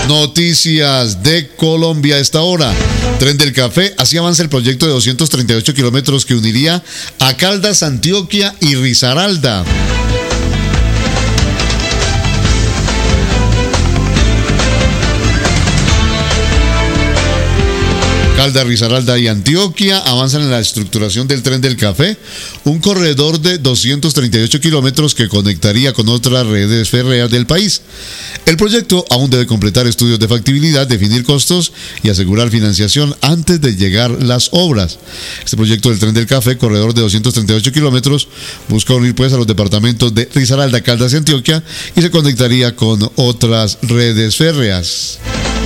Noticias de Colombia a esta hora. Tren del Café, así avanza el proyecto de 238 kilómetros que uniría a Caldas, Antioquia y Risaralda. Caldas, Risaralda y Antioquia avanzan en la estructuración del Tren del Café, un corredor de 238 kilómetros que conectaría con otras redes férreas del país. El proyecto aún debe completar estudios de factibilidad, definir costos y asegurar financiación antes de llegar las obras. Este proyecto del Tren del Café, corredor de 238 kilómetros, busca unir pues a los departamentos de Risaralda, Caldas y Antioquia y se conectaría con otras redes férreas.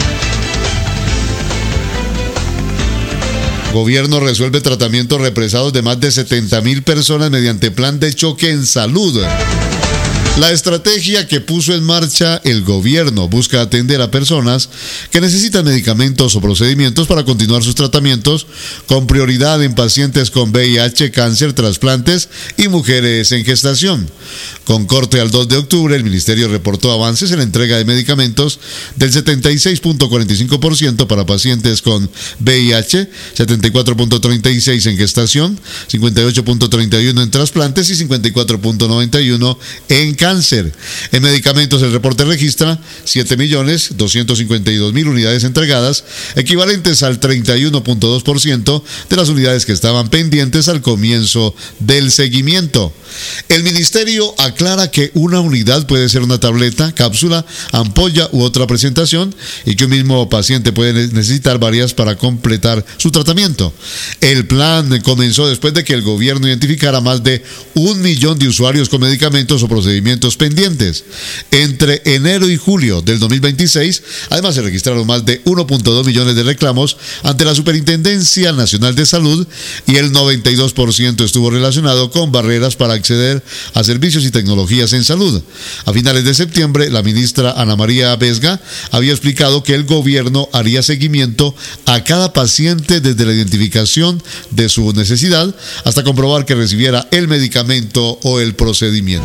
Gobierno resuelve tratamientos represados de más de 70.000 personas mediante plan de choque en salud. La estrategia que puso en marcha el gobierno busca atender a personas que necesitan medicamentos o procedimientos para continuar sus tratamientos, con prioridad en pacientes con VIH, cáncer, trasplantes y mujeres en gestación. Con corte al 2 de octubre, el Ministerio reportó avances en la entrega de medicamentos del 76.45% para pacientes con VIH, 74.36% en gestación, 58.31% en trasplantes y 54.91% en cáncer. En medicamentos, el reporte registra 7.252.000 unidades entregadas, equivalentes al 31.2% de las unidades que estaban pendientes al comienzo del seguimiento. El ministerio aclara que una unidad puede ser una tableta, cápsula, ampolla u otra presentación y que un mismo paciente puede necesitar varias para completar su tratamiento. El plan comenzó después de que el gobierno identificara más de 1 millón de usuarios con medicamentos o procedimientos pendientes. Entre enero y julio del 2026, además se registraron más de 1.2 millones de reclamos ante la Superintendencia Nacional de Salud y el 92% estuvo relacionado con barreras para acceder a servicios y tecnologías en salud. A finales de septiembre, la ministra Ana María Vesga había explicado que el gobierno haría seguimiento a cada paciente desde la identificación de su necesidad hasta comprobar que recibiera el medicamento o el procedimiento.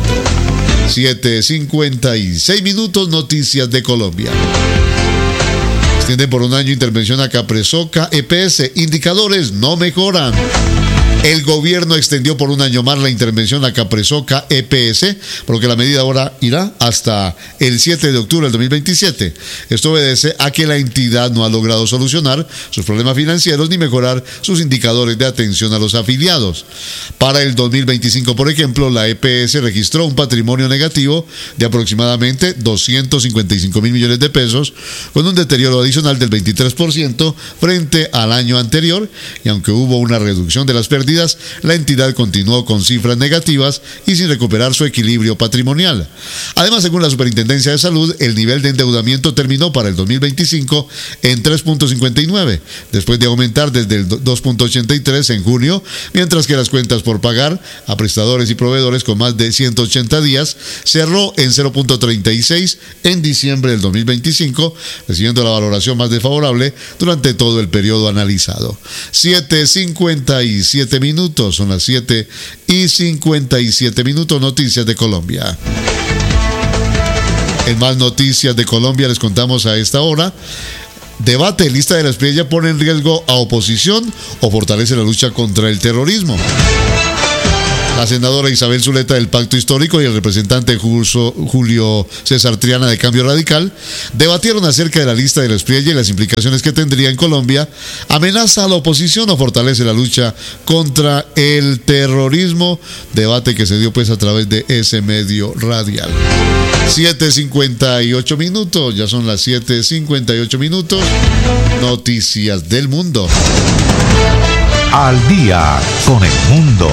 7:56 minutos, noticias de Colombia. Extienden por un año intervención a Capresoca EPS, indicadores no mejoran. El gobierno extendió por un año más la intervención a Capresoca EPS, por lo que la medida ahora irá hasta el 7 de octubre del 2027. Esto obedece a que la entidad no ha logrado solucionar sus problemas financieros ni mejorar sus indicadores de atención a los afiliados. Para el 2025, por ejemplo, la EPS registró un patrimonio negativo de aproximadamente 255.000 millones de pesos, con un deterioro adicional del 23% frente al año anterior, y aunque hubo una reducción de las pérdidas, la entidad continuó con cifras negativas y sin recuperar su equilibrio patrimonial. Además, según la Superintendencia de Salud, el nivel de endeudamiento terminó para el 2025 en 3.59, después de aumentar desde el 2.83 en junio, mientras que las cuentas por pagar a prestadores y proveedores con más de 180 días cerró en 0.36 en diciembre del 2025, recibiendo la valoración más desfavorable durante todo el periodo analizado. 7:57 minutos, son las 7:57 minutos, noticias de Colombia. En más noticias de Colombia les contamos a esta hora. Debate, lista de la Espriella pone en riesgo a oposición o fortalece la lucha contra el terrorismo. La senadora Isabel Zuleta del Pacto Histórico y el representante Julio César Triana de Cambio Radical debatieron acerca de la lista de la Espriella y las implicaciones que tendría en Colombia. ¿Amenaza a la oposición o fortalece la lucha contra el terrorismo? Debate que se dio pues a través de ese medio radial. 7:58 minutos, ya son las 7:58 minutos. Noticias del mundo. Al día con el mundo.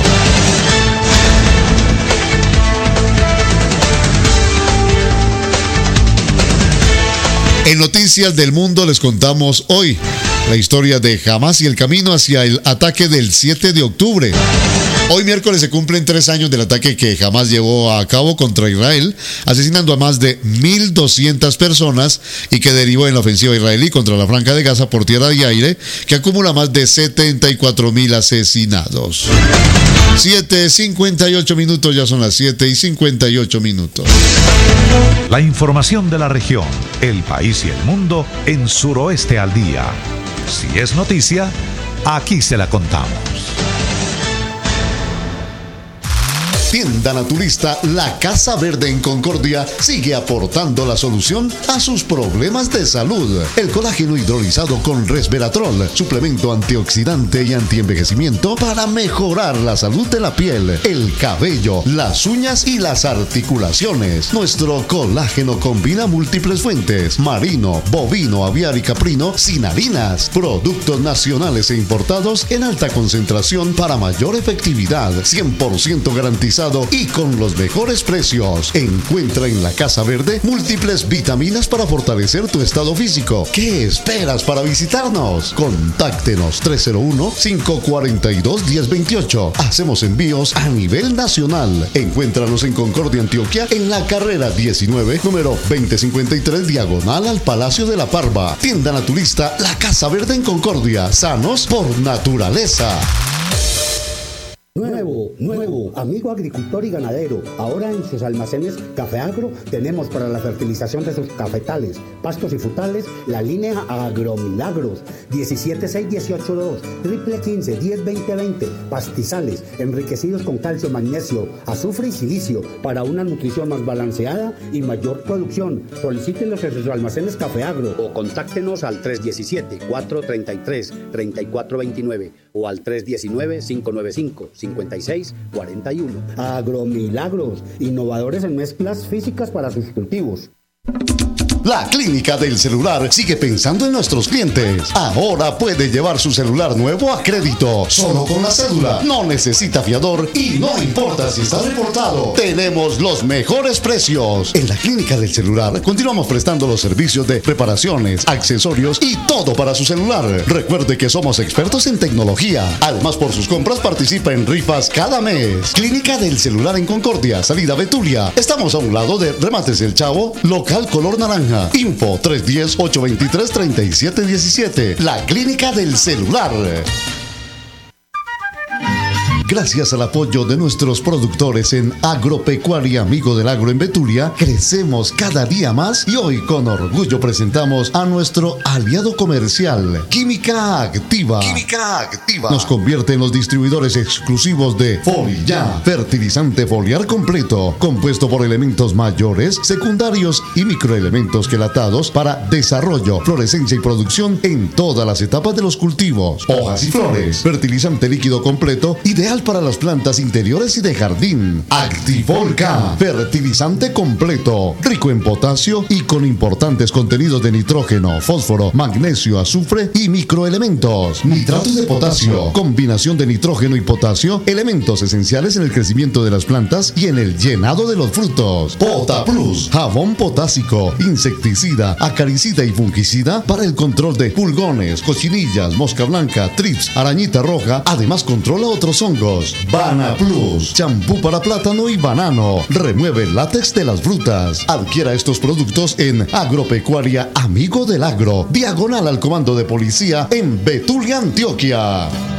En Noticias del Mundo les contamos hoy la historia de Hamas y el camino hacia el ataque del 7 de octubre. Hoy miércoles se cumplen 3 años del ataque que Hamás llevó a cabo contra Israel, asesinando a más de 1.200 personas y que derivó en la ofensiva israelí contra la Franja de Gaza por tierra y aire, que acumula más de 74.000 asesinados. 7:58 minutos, ya son las 7:58. La información de la región, el país y el mundo en Suroeste al Día. Si es noticia, aquí se la contamos. Tienda naturista La Casa Verde en Concordia sigue aportando la solución a sus problemas de salud. El colágeno hidrolizado con resveratrol, suplemento antioxidante y antienvejecimiento para mejorar la salud de la piel, el cabello, las uñas y las articulaciones. Nuestro colágeno combina múltiples fuentes: marino, bovino, aviar y caprino, sin harinas. Productos nacionales e importados en alta concentración para mayor efectividad, 100% garantizado y con los mejores precios. Encuentra en La Casa Verde múltiples vitaminas para fortalecer tu estado físico. ¿Qué esperas para visitarnos? Contáctenos 301-542-1028. Hacemos envíos a nivel nacional. Encuéntranos en Concordia, Antioquia, en la carrera 19, número 2053, diagonal al Palacio de la Parva. Tienda naturista La Casa Verde en Concordia. Sanos por naturaleza. Nuevo, amigo agricultor y ganadero. Ahora en sus almacenes Café Agro tenemos para la fertilización de sus cafetales, pastos y frutales la línea Agromilagros 17618-2, triple 15, 10-20-20, pastizales enriquecidos con calcio, magnesio, azufre y silicio para una nutrición más balanceada y mayor producción. Solicítenos en sus almacenes Café Agro o contáctenos al 317-433-3429 o al 319-595-5641. Agromilagros, innovadores en mezclas físicas para sus cultivos. La Clínica del Celular sigue pensando en nuestros clientes. Ahora puede llevar su celular nuevo a crédito, solo con la cédula. No necesita fiador y no importa si está reportado. Tenemos los mejores precios. En la Clínica del Celular continuamos prestando los servicios de reparaciones, accesorios y todo para su celular. Recuerde que somos expertos en tecnología. Además, por sus compras participa en rifas cada mes. Clínica del Celular en Concordia, salida Betulia. Estamos a un lado de Remates El Chavo, local color naranja. Info 310-823-3717. La Clínica del Celular. Gracias al apoyo de nuestros productores en Agropecuaria Amigo del Agro en Betulia, crecemos cada día más y hoy con orgullo presentamos a nuestro aliado comercial, Química Activa. Química Activa nos convierte en los distribuidores exclusivos de Foliar, fertilizante foliar completo, compuesto por elementos mayores, secundarios y microelementos quelatados para desarrollo, florescencia y producción en todas las etapas de los cultivos, hojas y flores. Fertilizante líquido completo, ideal para las plantas interiores y de jardín. Actifolca, fertilizante completo, rico en potasio y con importantes contenidos de nitrógeno, fósforo, magnesio, azufre y microelementos. Nitratos de potasio, combinación de nitrógeno y potasio, elementos esenciales en el crecimiento de las plantas y en el llenado de los frutos. Pota Plus, jabón potásico, insecticida, acaricida y fungicida para el control de pulgones, cochinillas, mosca blanca, trips, arañita roja. Además controla otros hongos. Bana Plus, champú para plátano y banano, remueve el látex de las frutas. Adquiera estos productos en Agropecuaria Amigo del Agro, diagonal al comando de policía en Betulia, Antioquia.